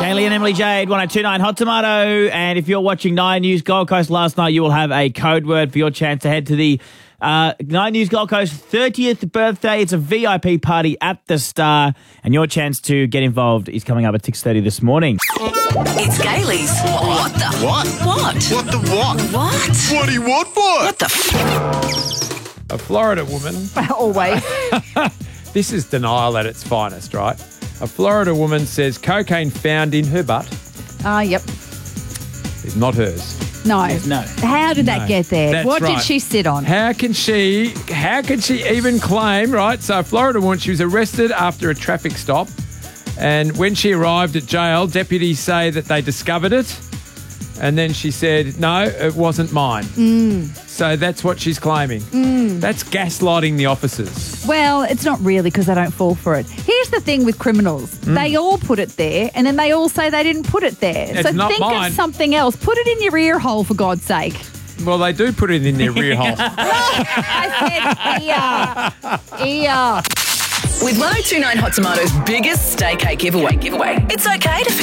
Kaylee and Emily Jade, 1029 Hot Tomato. And if you're watching 9 News Gold Coast last night, you will have a code word for your chance to head to the 9 News Gold Coast 30th birthday. It's a VIP party at the Star, and your chance to get involved is coming up at 6:30 this morning. It's Kaylee's. What the? What? What? What the what? What? What do you want for? What the? A Florida woman. Always. This is denial at its finest, right? A Florida woman says cocaine found in her butt Yep. is not hers. No. No. How did that get there? That's What right. did she sit on? How can she even claim, right? So a Florida woman, she was arrested after a traffic stop. And when she arrived at jail, deputies say that they discovered it. And then she said, no, it wasn't mine. So that's what she's claiming. That's gaslighting the officers. Well, it's not really because they don't fall for it. Here's the thing with criminals. They all put it there and then they all say they didn't put it there. It's so not think mine. of something else. Put it in your ear hole, for God's sake. Well, they do put it in their rear hole. I said ear. With 1029 Hot Tomato's biggest stay cake giveaway. It's okay to